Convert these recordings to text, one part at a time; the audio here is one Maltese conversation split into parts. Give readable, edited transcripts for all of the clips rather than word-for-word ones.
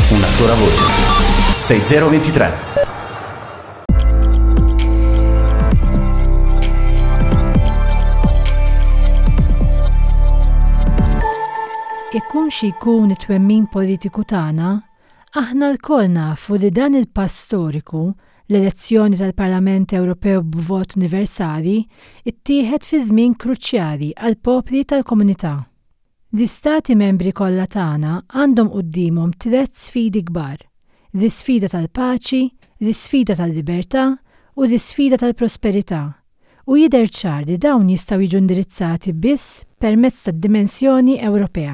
una sola voce. 6023. Ikun xi jkun it-twemmin politiku tagħna, aħna lkoll nafu li dan il-pass storiku, l-elezzjoni tal-Parlament Ewropew b'vot universali, ittieħed fi żmien kruċjali għall popli tal-komunità. L-istati membri kollha tagħna għandhom qudiemhom 3 sfidi kbar: l-isfida tal-paċi, l-isfida tal-libertà u l-isfida tal-prosperità. U jidher ċar li dawn jistgħu jiġu indirizzati biss permezz tad-dimensjoni Ewropea.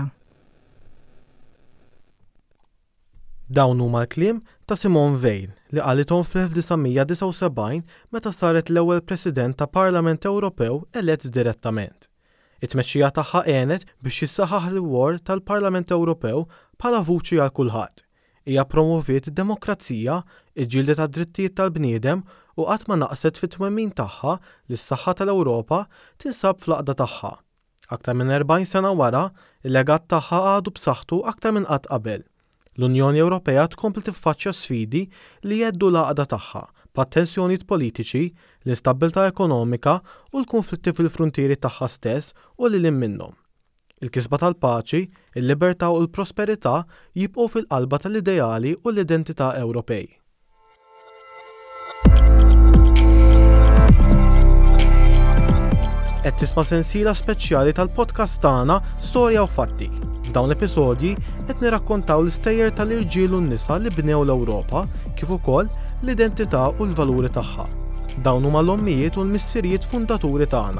Dawn huma l-kliem ta' Simone Veil li qalithom fl-1979 meta saret l-ewwel President ta' Parlament Ewropew elett direttament. It-tmexxija tagħha għenet biex jissaħħaħ l-wol tal-Parlament Ewropew bħala vuċi għal kulħadd. Hija promoviet id-demokrazija, il-ġilda tad-drittijiet tal-bniedem u qatt ma naqset fit-twemmin tagħha li s-saħħa tal-Ewropa tinsab fl-għaqda tagħha. Aktar minn 40 sena wara, il-legat tagħha għadu b'saħħtu aktar minn qatt qabel. L-Unjoni Ewropea tkompli tiffaċċja sfidi li jeddu l-għaqda tagħha b'attensjonijiet politiċi, l-instabilità ekonomika u l-konflitti fil-frontieri tagħha stess u lil minnhom. Il-kisba tal-paċi, il-libertà u l-prosperità jibqgħu fil-qalba tal-ideali u l-identità Ewropej. Qed tisma' sensiela speċjali tal-podcast tagħna Storja u Fatti. F'dawn l-episodji qed nirrakkontaw l-istejjer tal-irġiel u n-nisa li bnew l-Ewropa kif ukoll l-identità u l-valuri tagħha. Dawn huma l-ommijiet u l-missirijiet fundaturi tagħna.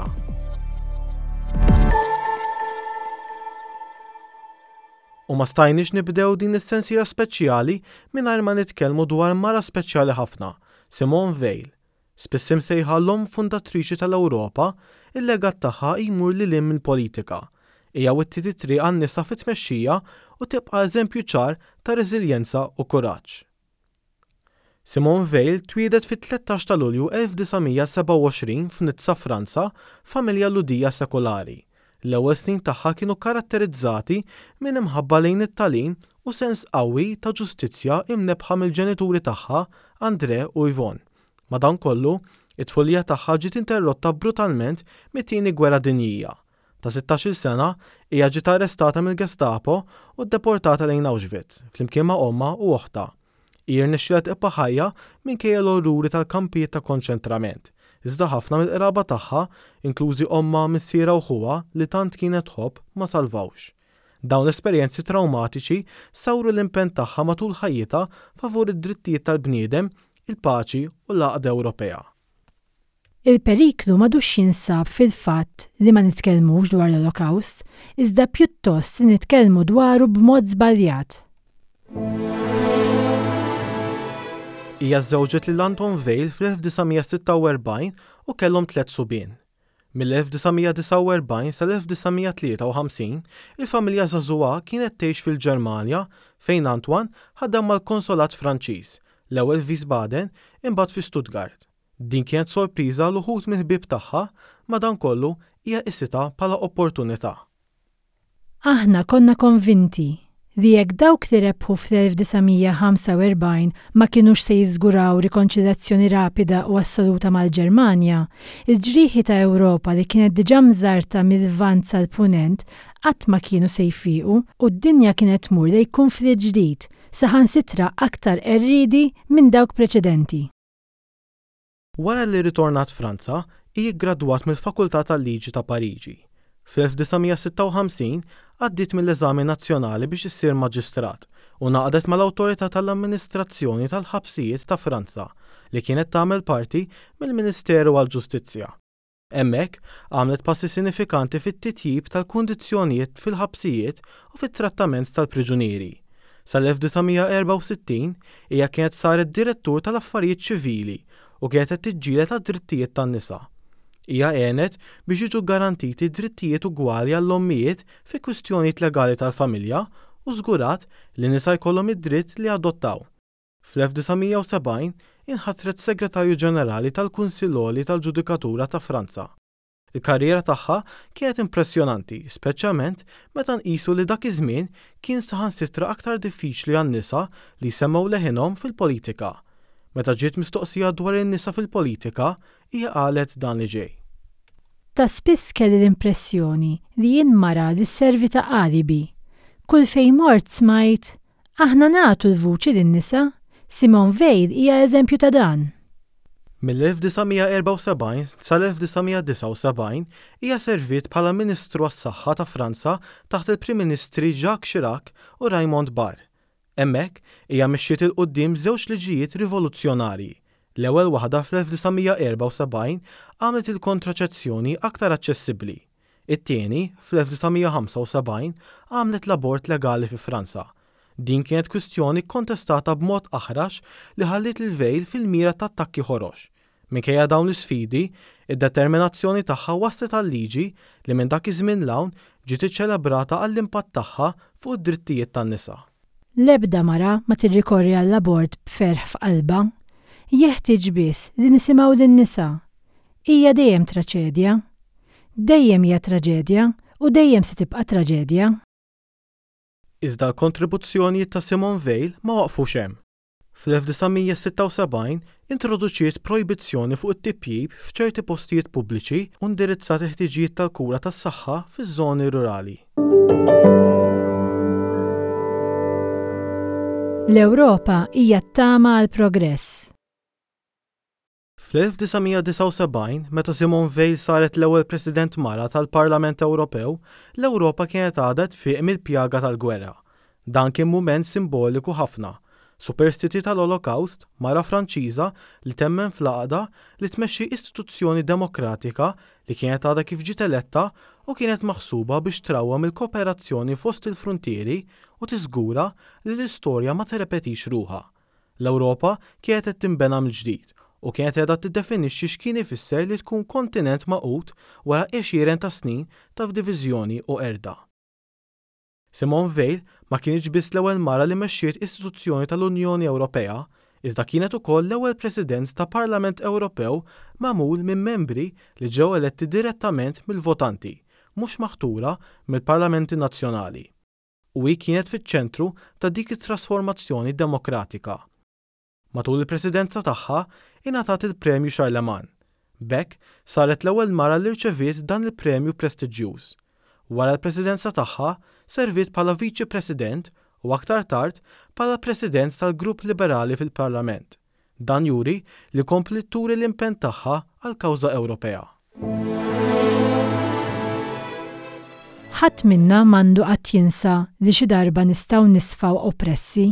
U ma stajniex nibdew din is-sensiela speċjali mingħajr ma nitkellmu dwar mara speċjali ħafna, Simone Veil. Spiss imsejħa l-omm fundatriċi tal-Ewropa, il-legat tagħha jmur lil hemm il-politika. Hija wittiet it-triq għan-nisa fit-tmexxija u tibqa' eżempju ċar ta' reżiljenza u kuraġġ. Simone Veil twiedet fit-13 ta' Lulju 1927 f'Nizza, Franza, familja ludija sekolari. L-ewwel snin tagħha kienu karatterizzati minn imħabba lejn it-tagħlim u sens qawwi ta' ġustizzja imnebħa mill-ġenituri tagħha, André u Yvonne. Madankollu, it-tfulija tagħha ġiet interrotta brutalment mit-tieni gwerra dinjija. Ta' 16-il sena hija ġiet arrestata mill-Gestapo u ddeportata lejn Auschwitz flimkien ma' omma u oħta. Irnexxiela tibqa' ħajja minkejja l-orruri tal-kampijiet ta' konċentrament. Iżda ħafna mill-qraba tagħha, inklużi omma, missiera u ħuha li tant kienet tħobb ma salvawx. Dawn l-esperjenzi traumatiċi sawru l-impenn tagħha matul ħajjitha favur id-drittijiet tal-bniedem, il-paċi u l-għaqda Ewropea. Il-periklu m'għadux jinsab fil-fatt li ma nitkellmux dwar l-Olokawst, iżda pjuttost li nitkellmu dwaru b'mod żbaljat. Hija żżewġet lil Anton Veil fl-1946 u kellhom 3 subien. Mill-1949 sal-1953 il-familja żagħżugħa kienet tgħix fil-Ġermanja fejn Antoine ħaddem mal-Konsolat Franċiż, l-ewwel f'Wiesbaden imbagħad fi Stuttgart. Din kienet sorpriża l uħud mill-ħbieb tagħha, madankollu hija qisitha bħala opportunità. Aħna konna konvinti li jekk dawk li rebħu fl-1945 ma kinux se jiżguraw rikonċiljazzjoni rapida u assoluta mal-Ġermanja, il-ġrieħi ta' Ewropa li kienet diġà mżarta mill-lvant sal-punent qatt ma kienu se jfiequ u d-dinja kienet tmur lejn konflitt ġdid, saħansitra aktar erriedi minn dawk preċedenti. Wara li ritornat Franza, hi ggradwat mill-Fakultà tal-Liġi ta' Pariġi. Fl-1956 għaddiet mill-eżami nazzjonali biex issir maġistrat u naqdet mal-Awtorità tal-Amministrazzjoni tal-Ħabsijiet ta' Franza li kienet tagħmel parti mill-Ministeru għall-Ġustizzja. Hemmhekk għamlet passi sinifikanti fit-titjib tal-kundizzjonijiet fil-ħabsijiet u fit-trattament tal-priġunieri. Sal-1964 hija kienet saret direttur tal-affarijiet ċivili u kienet qed tiġġieled għad-drittijiet tan-nisa. Hija għenet biex jiġu garantiti drittijiet ugwali għall-ommijiet fi kwistjonijiet legali tal-familja u żgurat li nisa jkollhom id-dritt li adottaw. Fl-1970 inħatret Segretarju Ġenerali tal-Kunsill Għoli tal-Ġudikatura ta' Franza. Il-karriera tagħha kienet impressjonanti, speċjalment meta nqisu li dak iż-żmien kien saħansitra aktar diffiċli għan-nisa li semmew leħinhom fil-politika. Meta ġiet mistoqsija dwar in-nisa fil-politika, hija qalet dan li ġej. Ta' spiss kelli l-impressjoni li jien mara li sservi ta' qalibi. Kull fejn mort smajt, aħna nagħtu l-vuċi lin-nisa, Simone Veil hija eżempju ta' dan. Mill-1974 sal-1979 hija servit bħala Ministru għas-Saħħa ta' Franza taħt il-Prim Ministri Jacques Chirac u Raymond Barre. Hemmhekk hija mexxiet il quddiem żewġ liġijiet rivoluzzjonarji. L-ewwel waħda fl-1974 għamlet il-kontraċezzjoni aktar aċċessibbli. It-tieni fl-1975 għamlet l-abort legali fi Franza. Din kienet kwistjoni kontestata b'mod aħrax li ħallit il-Veil fil-mira ta' attakki ħorox. Minkejja dawn l-isfidi, id-determinazzjoni tagħha waslet għal-liġi li minn dak iż-żmien l-hawn ġiet iċċelebrata għall-impatt tagħha fuq id-drittijiet tan-nisa. L-ebda mara ma tirrikorri għall-abort b'ferħ f'qalba. Jeħtieġ biss li nisimgħu lin-nisa. Hija dejjem traċedja. Dejjem hija traġedja u dejjem se tibqa' traġedja. Iżda l-kontribuzzjonijiet ta' Simone Veil ma waqfux hemm. Fl-1976 introduċiet projbizzjoni fuq it-tipjib f'ċerti postijiet pubbliċi u indirizzat il-ħtiġijiet tal-kura tas-saħħa fiż-żoni rurali. L-Ewropa hija t-tama għal progress. Fl-1979, meta Simone Veil saret l-ewwel President mara tal-Parlament Ewropew, l-Ewropa kienet għadet fiq mill-pjaga tal-gwerra. Dan kien mument simboliku ħafna. Superstiti tal-Holocaust, mara Franċiża li temmen fl-għaqda li tmexxi istituzzjoni demokratika li kienet għadha kif ġiet eletta u kienet maħsuba biex trawwam il-kooperazzjoni fost il-frontieri u tiżgura li l-istorja ma tirrepetix ruħha. L-Ewropa kienet qed tinbena mill-ġdid u kienet qiegħda tiddefinixxi x'kien ifisser li tkun kontinent maqut wara għexieren ta' snin ta' f'diviżjoni u erda. Simone Veil ma kienx biss l-ewwel mara li mexxiet istituzzjoni tal-Unjoni Ewropea, iżda kienet ukoll l-ewwel President ta' Parlament Ewropew magħmul minn membri li ġew eletti direttament mill-votanti, mhux maħtura mill-Parlamenti Nazzjonali. U hi kienet fiċ-ċentru ta' dik it-trasformazzjoni demokratika. Matul il-presidenza tagħha ingħatat il-Premju Charlemagne. B'hekk saret l-ewwel mara li rċeviet dan il-premju prestiġjuż. Wara l-presidenza tagħha serviet bħala Viċi President u aktar tard bħala President tal-Grupp Liberali fil-Parlament. Dan juri li kompli turi l-impenn tagħha għall-kawża Ewropea. Ħadd minna m'għandu qatt jinsa li xi darba nistgħu nisfgħu oppressi.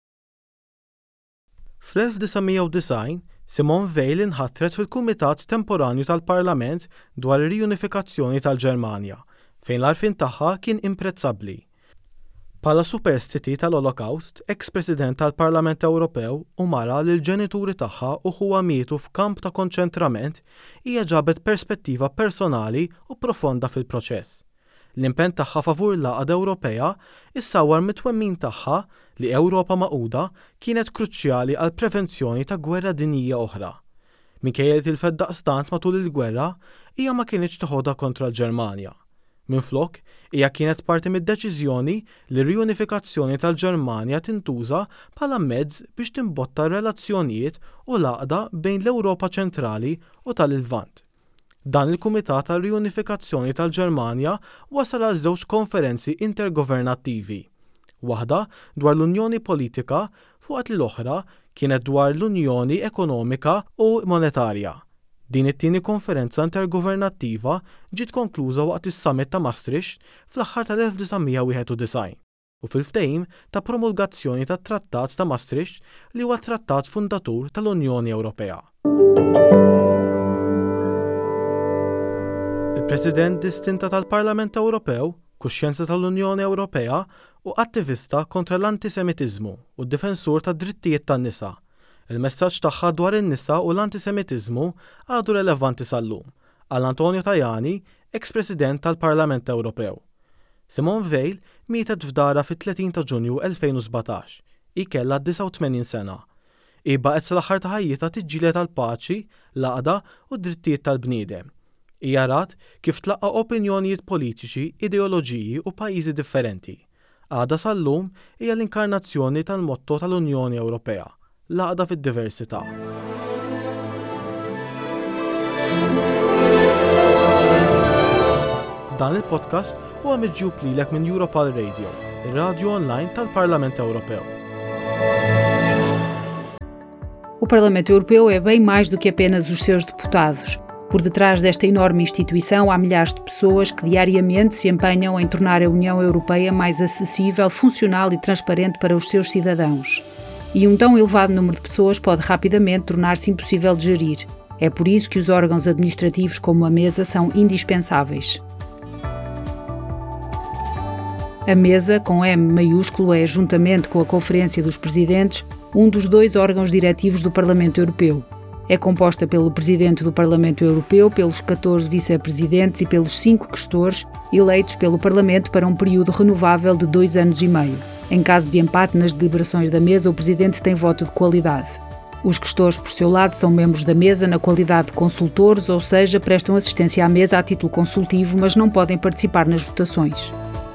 Fl-1990, Simone Veil inħattret fil-Kumitat Temporanju tal-Parlament dwar ir-riunifikazzjoni tal-Ġermanja, fejn l-għarfien tagħha kien imprezzabbli. Bħala superstiti tal-Holocaust, ex-President tal-Parlament Ewropew u mara li l-ġenituri tagħha u huwa mietu f'kamp ta' konċentrament, hija ġabet perspettiva personali u profonda fil-proċess. L-impenn tagħha favur l-Għaqda Ewropea issawwar mit-twemmin tagħha li Ewropa Magħquda kienet kruċjali għal prevenzjoni ta' gwerra dinjija oħra. Minkejja li tilfed daqstant matul il-gwerra, hija ma kienx toħodha kontra l-Ġermanja. Minflok, hija kienet parti mid-deċiżjoni li r-riunifikazzjoni tal-Ġermanja tintuża bħala mezz biex timbotta relazzjonijiet u l-għaqda bejn l-Ewropa ċentrali u tal-Lvant. Dan il-Kumitat tal-Riunifikazzjoni tal-Ġermanja wasal għal żewġ konferenzi intergovernattivi. Waħda dwar l-Unjoni Politika fuqat li l-oħra kienet dwar l-Unjoni Ekonomika u Monetarja. Din it-tieni konferenza intergovernattiva ġiet konkluża waqt is-Summit ta' Maastricht fl-aħħar tal-1991 u fil-ftehim ta' promulgazzjoni tat-Trattat ta' Maastricht li huwa trattat fundatur tal-Unjoni Ewropea. Il-President distinta tal-Parlament Ewropew, kuxjenza tal-Unjoni Ewropea u attivista kontra l-antisemitiżmu u d-difensur tad-drittijiet tan-nisa. Il-messaġġ tagħha dwar in-nisa u l-antisemitiżmu għadu relevanti sal-lum għal Antonio Tajani, ex-President tal-Parlament Ewropew. Simone Veil mietet f'dara fit-30 ta' Ġunju 2017. Hi kellha 89 sena. Hi baqgħet sal-aħħar ta' ħajjitha tiġġieled għall-paċi, l-għaqda u d-drittijiet tal-bniedem. Hija rat kif tlaqqa opinjonijiet politiċi, ideoloġiji u pajjiżi differenti. Għada sal-lum hija l-inkarnazzjoni tal-motto tal-Unjoni Ewropea, l-għaqda fid-diversità. Dan il-podcast huwa miġġub lilek minn Europal Radio, ir-radju online tal-Parlament Europeu. O Parlamento Europeu é bem mais do que apenas os seus deputados. Por detrás desta enorme instituição há milhares de pessoas que diariamente se empenham em tornar a União Europeia mais acessível, funcional e transparente para os seus cidadãos. E um tão elevado número de pessoas pode rapidamente tornar-se impossível de gerir. É por isso que os órgãos administrativos como a Mesa são indispensáveis. A Mesa, com M maiúsculo, é, juntamente com a Conferência dos Presidentes, um dos 2 órgãos diretivos do Parlamento Europeu. É composta pelo Presidente do Parlamento Europeu, pelos 14 vice-presidentes e pelos 5 questores, eleitos pelo Parlamento para um período renovável de 2 anos e meio. Em caso de empate nas deliberações da Mesa, o Presidente tem voto de qualidade. Os questores, por seu lado, são membros da Mesa na qualidade de consultores, ou seja, prestam assistência à Mesa a título consultivo, mas não podem participar nas votações.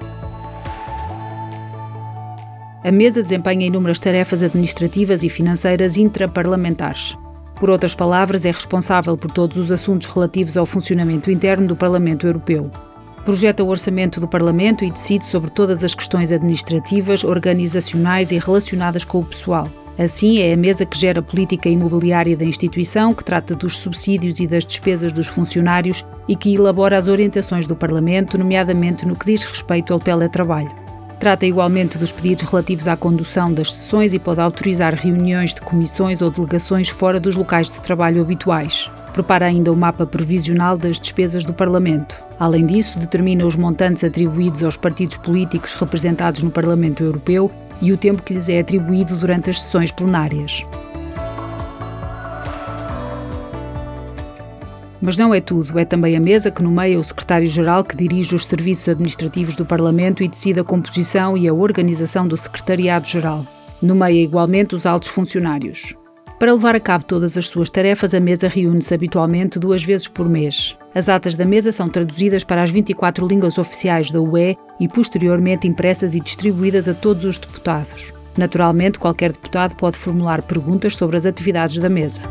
A Mesa desempenha inúmeras tarefas administrativas e financeiras intraparlamentares. Por outras palavras, é responsável por todos os assuntos relativos ao funcionamento interno do Parlamento Europeu. Projeta o orçamento do Parlamento e decide sobre todas as questões administrativas, organizacionais e relacionadas com o pessoal. Assim, é a Mesa que gera a política imobiliária da instituição, que trata dos subsídios e das despesas dos funcionários e que elabora as orientações do Parlamento, nomeadamente no que diz respeito ao teletrabalho. Trata igualmente dos pedidos relativos à condução das sessões e pode autorizar reuniões de comissões ou delegações fora dos locais de trabalho habituais. Prepara ainda o mapa previsional das despesas do Parlamento. Além disso, determina os montantes atribuídos aos partidos políticos representados no Parlamento Europeu e o tempo que lhes é atribuído durante as sessões plenárias. Mas não é tudo, é também a Mesa que nomeia o Secretário-Geral que dirige os serviços administrativos do Parlamento e decide a composição e a organização do Secretariado-Geral. Nomeia igualmente os altos funcionários. Para levar a cabo todas as suas tarefas, a Mesa reúne-se habitualmente 2 vezes por mês. As atas da Mesa são traduzidas para as 24 línguas oficiais da UE e posteriormente impressas e distribuídas a todos os deputados. Naturalmente, qualquer deputado pode formular perguntas sobre as atividades da Mesa.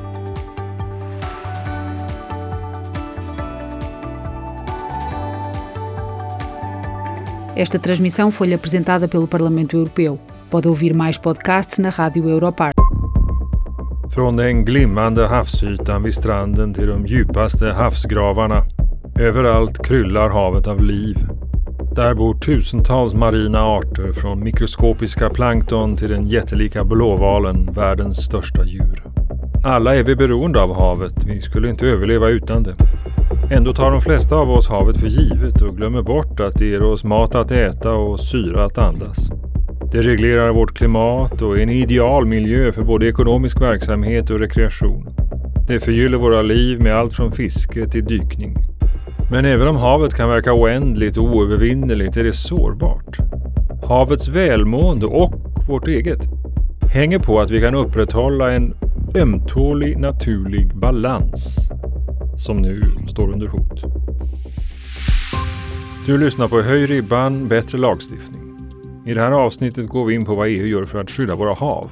Esta transmissão foi-lhe apresentada pelo Parlamento Europeu. Pode ouvir mais podcasts na Rádio Europar. Från den glimmande havsytan vid stranden till de djupaste havsgravarna. Överallt kryllar havet av liv. Där bor tusentals marina arter från mikroskopiska plankton till den jättelika blåvalen, världens största djur. Alla är vi beroende av havet, vi skulle inte överleva utan det. Ändå tar de flesta av oss havet för givet och glömmer bort att det ger oss mat att äta och syra att andas. Det reglerar vårt klimat och är en ideal miljö för både ekonomisk verksamhet och rekreation. Det förgyller våra liv med allt från fiske till dykning. Men även om havet kan verka oändligt och oövervinneligt är det sårbart. Havets välmående och vårt eget hänger på att vi kan upprätthålla en ömtålig naturlig balans som nu står under hot. Du lyssnar på Höj ribban, bättre lagstiftning. I det här avsnittet går vi in på vad EU gör för att skydda våra hav.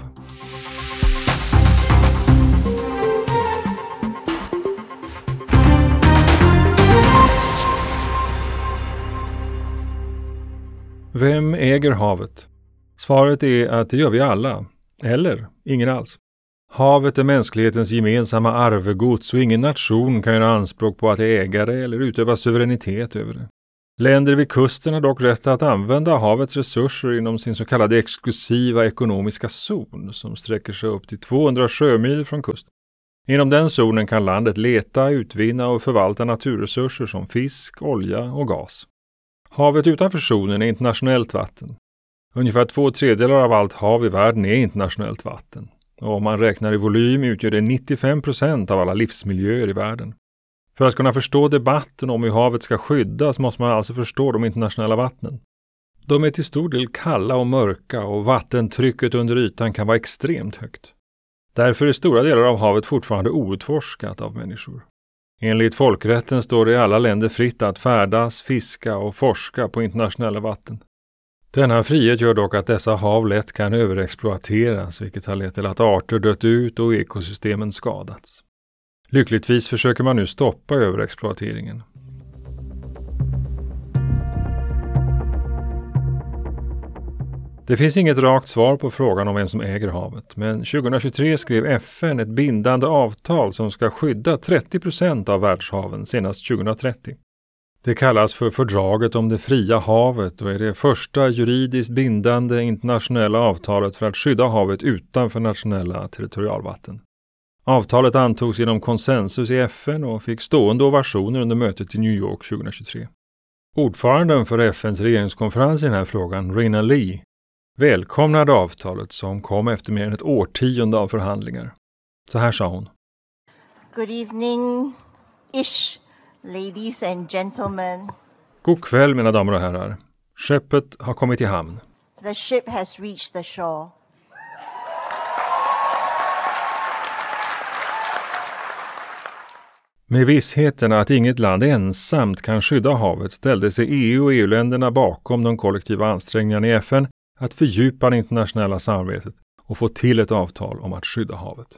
Vem äger havet? Svaret är att det gör vi alla. Eller ingen alls. Havet är mänsklighetens gemensamma arvegods och ingen nation kan göra anspråk på att äga det eller utöva suveränitet över det. Länder vid kusten har dock rätt att använda havets resurser inom sin så kallade exklusiva ekonomiska zon som sträcker sig upp till 200 sjömil från kusten. Inom den zonen kan landet leta, utvinna och förvalta naturresurser som fisk, olja och gas. Havet utanför zonen är internationellt vatten. Ungefär 2/3 av allt hav i världen är internationellt vatten. Och om man räknar i volym utgör det 95% av alla livsmiljöer i världen. För att kunna förstå debatten om hur havet ska skyddas måste man alltså förstå de internationella vattnen. De är till stor del kalla och mörka och vattentrycket under ytan kan vara extremt högt. Därför är stora delar av havet fortfarande outforskat av människor. Enligt folkrätten står det i alla länder fritt att färdas, fiska och forska på internationella vatten. Denna frihet gör dock att dessa hav lätt kan överexploateras, vilket har lett till att arter dött ut och ekosystemen skadats. Lyckligtvis försöker man nu stoppa överexploateringen. Det finns inget rakt svar på frågan om vem som äger havet, men 2023 skrev FN ett bindande avtal som ska skydda 30% av världshaven senast 2030. Det kallas för fördraget om det fria havet och är det första juridiskt bindande internationella avtalet för att skydda havet utanför nationella territorialvatten. Avtalet antogs genom konsensus i FN och fick stående ovationer under mötet i New York 2023. Ordföranden för FNs regeringskonferens i den här frågan, Rina Lee, välkomnade avtalet som kom efter mer än ett årtionde av förhandlingar. Så här sa hon. Good evening-ish, ladies and gentlemen. God kväll mina damer och herrar. Skeppet har kommit i hamn. The ship has reached the shore. Med vissheten att inget land ensamt kan skydda havet ställde sig EU och EU-länderna bakom de kollektiva ansträngningarna i FN att fördjupa det internationella samarbetet och få till ett avtal om att skydda havet.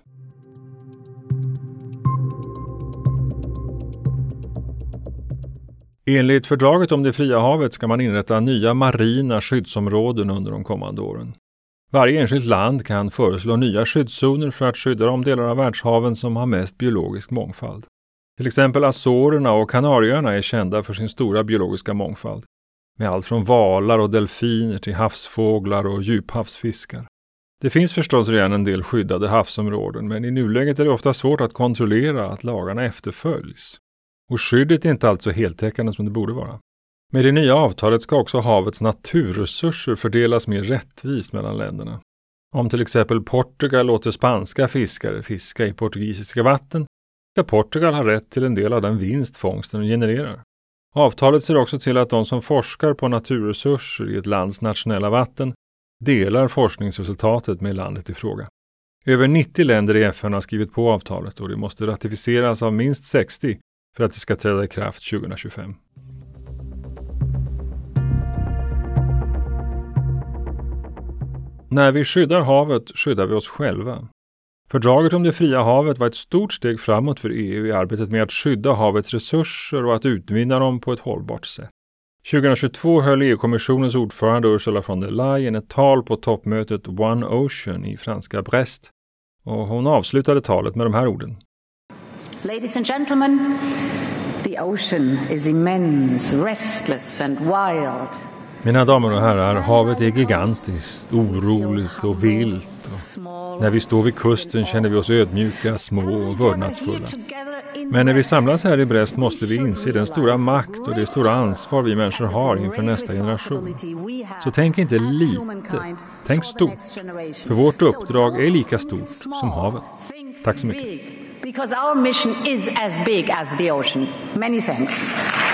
Enligt fördraget om det fria havet ska man inrätta nya marina skyddsområden under de kommande åren. Varje enskilt land kan föreslå nya skyddszoner för att skydda de delar av världshaven som har mest biologisk mångfald. Till exempel Azorerna och Kanarieöarna är kända för sin stora biologiska mångfald, med allt från valar och delfiner till havsfåglar och djuphavsfiskar. Det finns förstås redan en del skyddade havsområden, men i nuläget är det ofta svårt att kontrollera att lagarna efterföljs. Och skyddet är inte alls så heltäckande som det borde vara. Med det nya avtalet ska också havets naturresurser fördelas mer rättvist mellan länderna. Om till exempel Portugal låter spanska fiskare fiska i portugisiska vatten, ska Portugal ha rätt till en del av den vinst fångsten genererar. Avtalet ser också till att de som forskar på naturresurser i ett lands nationella vatten delar forskningsresultatet med landet i fråga. Över 90 länder i FN har skrivit på avtalet och det måste ratificeras av minst 60 för att det ska träda i kraft 2025. När vi skyddar havet skyddar vi oss själva. Fördraget om det fria havet var ett stort steg framåt för EU i arbetet med att skydda havets resurser och att utvinna dem på ett hållbart sätt. 2022 höll EU-kommissionens ordförande Ursula von der Leyen ett tal på toppmötet One Ocean i franska Brest. Och hon avslutade talet med de här orden. Ladies and gentlemen, the ocean is immense, restless and wild. Mina damer och herrar, havet är gigantiskt, oroligt och vilt. Och när vi står vid kusten känner vi oss ödmjuka, små och vördnadsfulla. Men när vi samlas här i Brest måste vi inse den stora makt och det stora ansvar vi människor har inför nästa generation. Så tänk inte lite, tänk stort. För vårt uppdrag är lika stort som havet. Tack så mycket. Because our mission is as big as the ocean. Many thanks.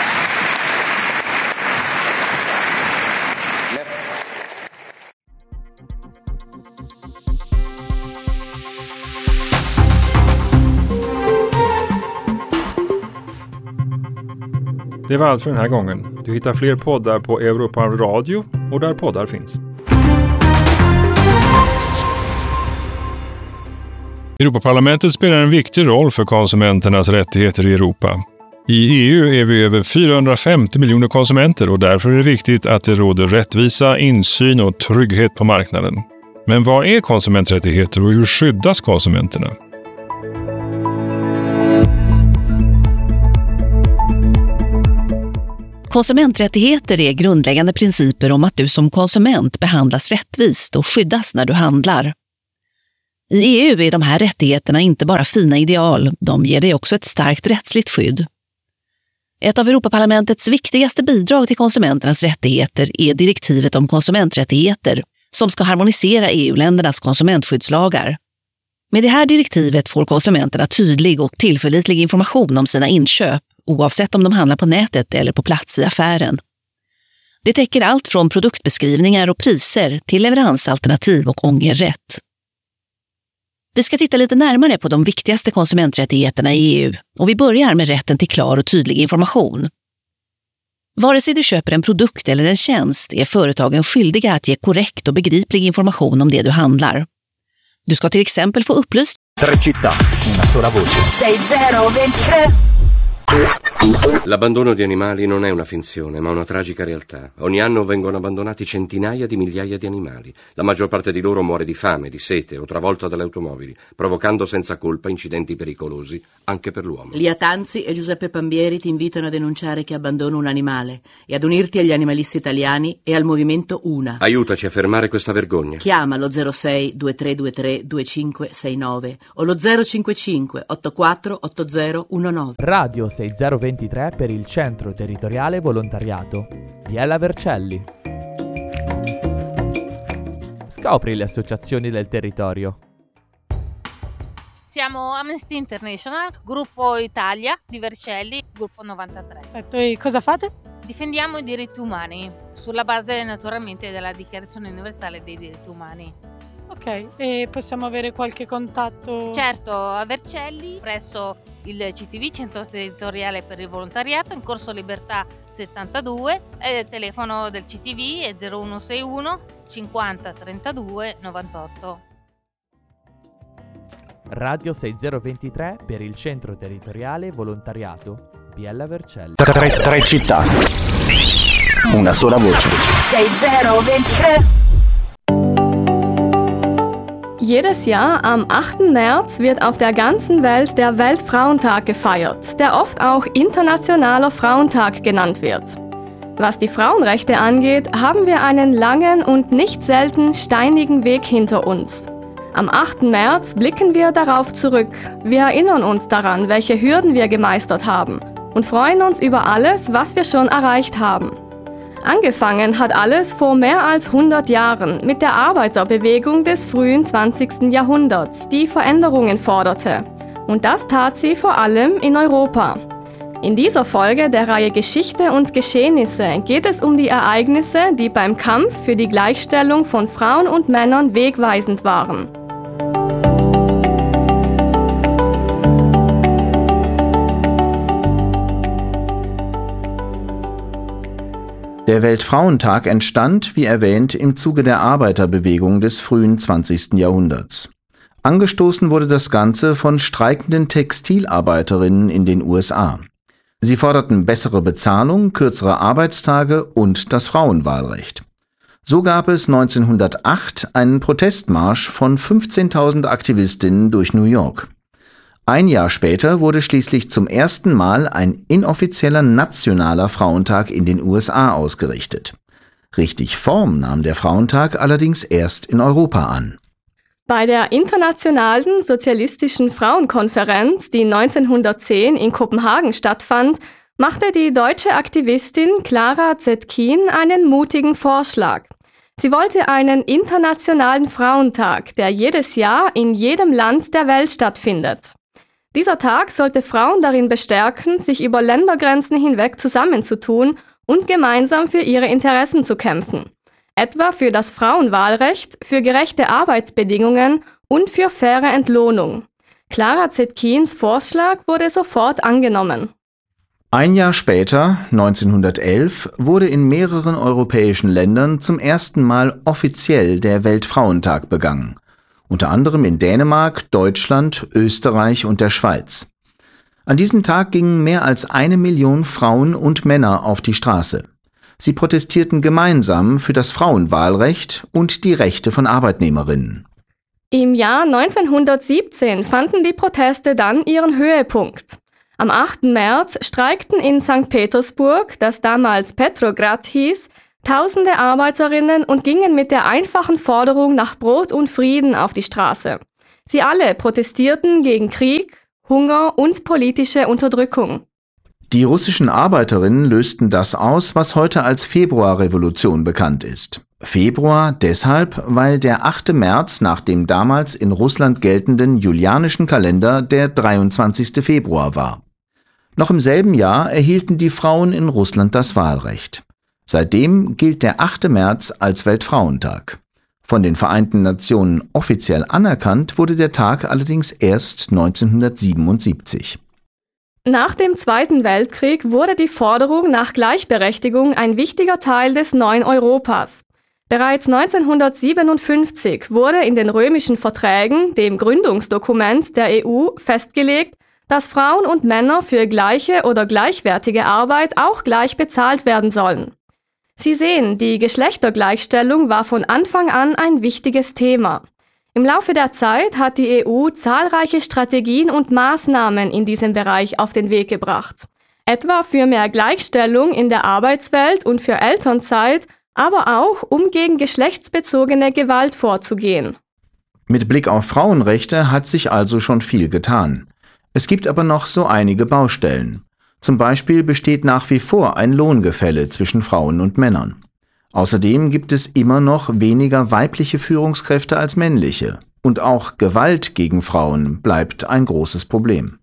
Det var allt för den här gången. Du hittar fler poddar på Europa Radio och där poddar finns. Europaparlamentet spelar en viktig roll för konsumenternas rättigheter i Europa. I EU är vi över 450 miljoner konsumenter och därför är det viktigt att det råder rättvisa, insyn och trygghet på marknaden. Men vad är konsumenträttigheter och hur skyddas konsumenterna? Konsumenträttigheter är grundläggande principer om att du som konsument behandlas rättvist och skyddas när du handlar. I EU är de här rättigheterna inte bara fina ideal, de ger dig också ett starkt rättsligt skydd. Ett av Europaparlamentets viktigaste bidrag till konsumenternas rättigheter är direktivet om konsumenträttigheter som ska harmonisera EU-ländernas konsumentskyddslagar. Med det här direktivet får konsumenterna tydlig och tillförlitlig information om sina inköp, oavsett om de handlar på nätet eller på plats i affären. Det täcker allt från produktbeskrivningar och priser till leveransalternativ och ångerrätt. Vi ska titta lite närmare på de viktigaste konsumenträttigheterna i EU och vi börjar med rätten till klar och tydlig information. Vare sig du köper en produkt eller en tjänst är företagen skyldiga att ge korrekt och begriplig information om det du handlar. Du ska till exempel få upplysning. Tre città, una sola voce. 6023. L'abbandono di animali non è una finzione, ma una tragica realtà. Ogni anno vengono abbandonati centinaia di migliaia di animali. La maggior parte di loro muore di fame, di sete o travolta dalle automobili, provocando senza colpa incidenti pericolosi anche per l'uomo. Lia Tanzi e Giuseppe Pambieri ti invitano a denunciare chi abbandona un animale e ad unirti agli animalisti italiani e al movimento Una. Aiutaci a fermare questa vergogna. Chiama lo 06 2323 2569 o lo 055 84 8019. Radio 6023 per il Centro Territoriale Volontariato. Biella Vercelli. Scopri le associazioni del territorio. Siamo Amnesty International, Gruppo Italia di Vercelli, Gruppo 93. Perfetto, e cosa fate? Difendiamo i diritti umani, sulla base naturalmente della Dichiarazione Universale dei Diritti Umani. Ok, e possiamo avere qualche contatto? Certo, a Vercelli, presso il CTV, Centro Territoriale per il Volontariato, in Corso Libertà 72, e il telefono del CTV è 0161 50 32 98. Radio 6023 per il Centro Territoriale Volontariato Biella Vercelli. Tre città, una sola voce. 6023. Jedes Jahr am 8. März wird auf der ganzen Welt der Weltfrauentag gefeiert, der oft auch Internationaler Frauentag genannt wird. Was die Frauenrechte angeht, haben wir einen langen und nicht selten steinigen Weg hinter uns. Am 8. März blicken wir darauf zurück. Wir erinnern uns daran, welche Hürden wir gemeistert haben und freuen uns über alles, was wir schon erreicht haben. Angefangen hat alles vor mehr als 100 Jahren mit der Arbeiterbewegung des frühen 20. Jahrhunderts, die Veränderungen forderte. Und das tat sie vor allem in Europa. In dieser Folge der Reihe Geschichte und Geschehnisse geht es um die Ereignisse, die beim Kampf für die Gleichstellung von Frauen und Männern wegweisend waren. Der Weltfrauentag entstand, wie erwähnt, im Zuge der Arbeiterbewegung des frühen 20. Jahrhunderts. Angestoßen wurde das Ganze von streikenden Textilarbeiterinnen in den USA. Sie forderten bessere Bezahlung, kürzere Arbeitstage und das Frauenwahlrecht. So gab es 1908 einen Protestmarsch von 15.000 Aktivistinnen durch New York. Ein Jahr später wurde schließlich zum ersten Mal ein inoffizieller nationaler Frauentag in den USA ausgerichtet. Richtig Form nahm der Frauentag allerdings erst in Europa an. Bei der Internationalen Sozialistischen Frauenkonferenz, die 1910 in Kopenhagen stattfand, machte die deutsche Aktivistin Clara Zetkin einen mutigen Vorschlag. Sie wollte einen internationalen Frauentag, der jedes Jahr in jedem Land der Welt stattfindet. Dieser Tag sollte Frauen darin bestärken, sich über Ländergrenzen hinweg zusammenzutun und gemeinsam für ihre Interessen zu kämpfen. Etwa für das Frauenwahlrecht, für gerechte Arbeitsbedingungen und für faire Entlohnung. Clara Zetkins Vorschlag wurde sofort angenommen. Ein Jahr später, 1911, wurde in mehreren europäischen Ländern zum ersten Mal offiziell der Weltfrauentag begangen. Unter anderem in Dänemark, Deutschland, Österreich und der Schweiz. An diesem Tag gingen mehr als 1 Million Frauen und Männer auf die Straße. Sie protestierten gemeinsam für das Frauenwahlrecht und die Rechte von Arbeitnehmerinnen. Im Jahr 1917 fanden die Proteste dann ihren Höhepunkt. Am 8. März streikten in St. Petersburg, das damals Petrograd hieß, Tausende Arbeiterinnen und gingen mit der einfachen Forderung nach Brot und Frieden auf die Straße. Sie alle protestierten gegen Krieg, Hunger und politische Unterdrückung. Die russischen Arbeiterinnen lösten das aus, was heute als Februarrevolution bekannt ist. Februar deshalb, weil der 8. März nach dem damals in Russland geltenden julianischen Kalender der 23. Februar war. Noch im selben Jahr erhielten die Frauen in Russland das Wahlrecht. Seitdem gilt der 8. März als Weltfrauentag. Von den Vereinten Nationen offiziell anerkannt wurde der Tag allerdings erst 1977. Nach dem Zweiten Weltkrieg wurde die Forderung nach Gleichberechtigung ein wichtiger Teil des neuen Europas. Bereits 1957 wurde in den Römischen Verträgen, dem Gründungsdokument der EU, festgelegt, dass Frauen und Männer für gleiche oder gleichwertige Arbeit auch gleich bezahlt werden sollen. Sie sehen, die Geschlechtergleichstellung war von Anfang an ein wichtiges Thema. Im Laufe der Zeit hat die EU zahlreiche Strategien und Maßnahmen in diesem Bereich auf den Weg gebracht. Etwa für mehr Gleichstellung in der Arbeitswelt und für Elternzeit, aber auch um gegen geschlechtsbezogene Gewalt vorzugehen. Mit Blick auf Frauenrechte hat sich also schon viel getan. Es gibt aber noch so einige Baustellen. Zum Beispiel besteht nach wie vor ein Lohngefälle zwischen Frauen und Männern. Außerdem gibt es immer noch weniger weibliche Führungskräfte als männliche. Und auch Gewalt gegen Frauen bleibt ein großes Problem.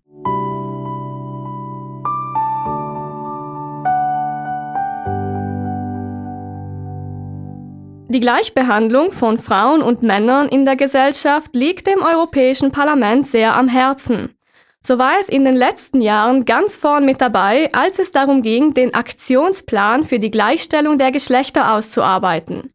Die Gleichbehandlung von Frauen und Männern in der Gesellschaft liegt dem Europäischen Parlament sehr am Herzen. So war es in den letzten Jahren ganz vorn mit dabei, als es darum ging, den Aktionsplan für die Gleichstellung der Geschlechter auszuarbeiten.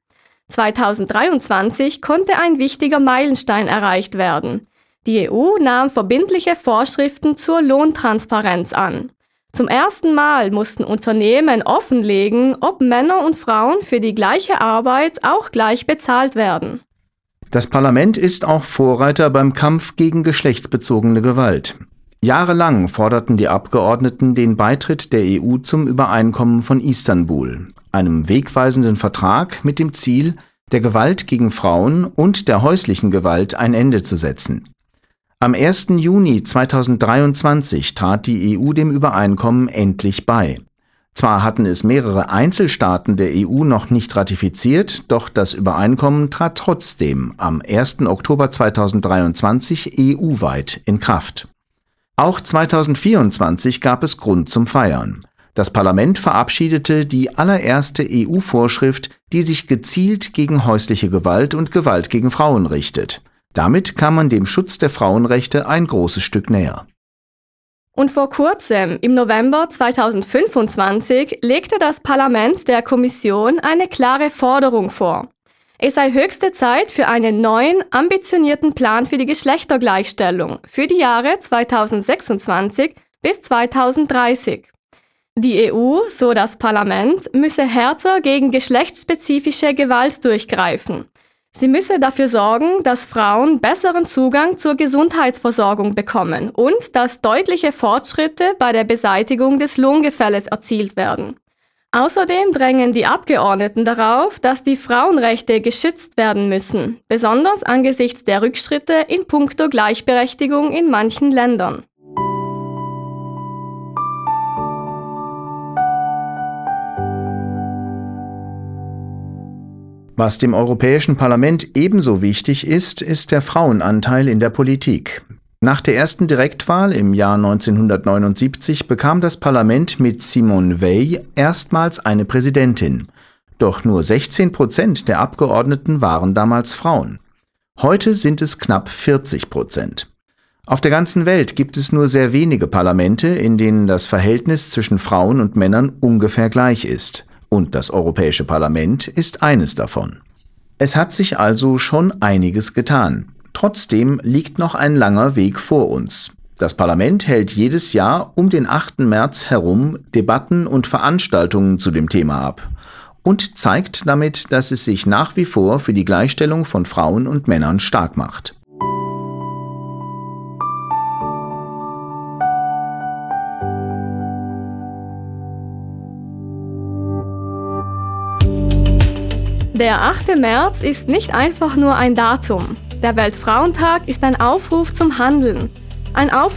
2023 konnte ein wichtiger Meilenstein erreicht werden. Die EU nahm verbindliche Vorschriften zur Lohntransparenz an. Zum ersten Mal mussten Unternehmen offenlegen, ob Männer und Frauen für die gleiche Arbeit auch gleich bezahlt werden. Das Parlament ist auch Vorreiter beim Kampf gegen geschlechtsbezogene Gewalt. Jahrelang forderten die Abgeordneten den Beitritt der EU zum Übereinkommen von Istanbul, einem wegweisenden Vertrag mit dem Ziel, der Gewalt gegen Frauen und der häuslichen Gewalt ein Ende zu setzen. Am 1. Juni 2023 trat die EU dem Übereinkommen endlich bei. Zwar hatten es mehrere Einzelstaaten der EU noch nicht ratifiziert, doch das Übereinkommen trat trotzdem am 1. Oktober 2023 EU-weit in Kraft. Auch 2024 gab es Grund zum Feiern. Das Parlament verabschiedete die allererste EU-Vorschrift, die sich gezielt gegen häusliche Gewalt und Gewalt gegen Frauen richtet. Damit kam man dem Schutz der Frauenrechte ein großes Stück näher. Und vor kurzem, im November 2025, legte das Parlament der Kommission eine klare Forderung vor. Es sei höchste Zeit für einen neuen, ambitionierten Plan für die Geschlechtergleichstellung für die Jahre 2026 bis 2030. Die EU, so das Parlament, müsse härter gegen geschlechtsspezifische Gewalt durchgreifen. Sie müsse dafür sorgen, dass Frauen besseren Zugang zur Gesundheitsversorgung bekommen und dass deutliche Fortschritte bei der Beseitigung des Lohngefälles erzielt werden. Außerdem drängen die Abgeordneten darauf, dass die Frauenrechte geschützt werden müssen, besonders angesichts der Rückschritte in puncto Gleichberechtigung in manchen Ländern. Was dem Europäischen Parlament ebenso wichtig ist, ist der Frauenanteil in der Politik. Nach der ersten Direktwahl im Jahr 1979 bekam das Parlament mit Simone Veil erstmals eine Präsidentin. Doch nur 16% der Abgeordneten waren damals Frauen. Heute sind es knapp 40%. Auf der ganzen Welt gibt es nur sehr wenige Parlamente, in denen das Verhältnis zwischen Frauen und Männern ungefähr gleich ist. Und das Europäische Parlament ist eines davon. Es hat sich also schon einiges getan. Trotzdem liegt noch ein langer Weg vor uns. Das Parlament hält jedes Jahr um den 8. März herum Debatten und Veranstaltungen zu dem Thema ab und zeigt damit, dass es sich nach wie vor für die Gleichstellung von Frauen und Männern stark macht. Der 8. März ist nicht einfach nur ein Datum. Der Weltfrauentag ist ein Aufruf zum Handeln. Ein Aufruf